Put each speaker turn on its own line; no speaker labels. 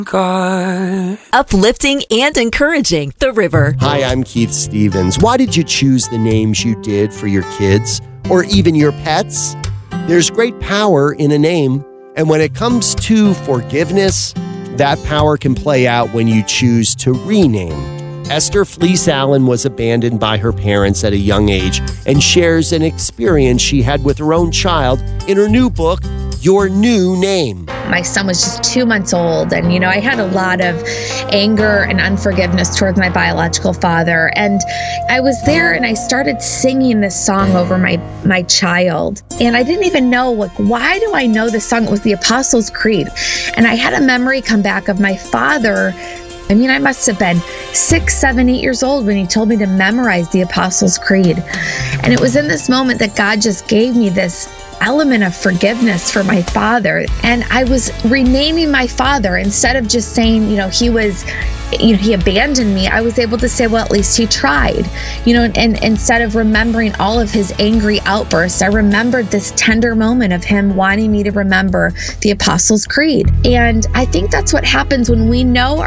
God.
Uplifting and encouraging. The River.
Hi, I'm Keith Stevens. Why did you choose the names you did for your kids or even your pets? There's great power in a name, and when it comes to forgiveness, that power can play out when you choose to rename. Esther Fleece Allen was abandoned by her parents at a young age and shares an experience she had with her own child in her new book, Your New Name.
My son was just 2 months old, and, I had a lot of anger and unforgiveness towards my biological father. And I was there and I started singing this song over my child. And I didn't even know, why do I know this song? It was the Apostles' Creed. And I had a memory come back of my father. I must have been 6, 7, 8 years old when he told me to memorize the Apostles' Creed. And it was in this moment that God just gave me this element of forgiveness for my father. And I was renaming my father instead of just saying, he abandoned me. I was able to say, well, at least he tried, and instead of remembering all of his angry outbursts, I remembered this tender moment of him wanting me to remember the Apostles' Creed. And I think that's what happens when we know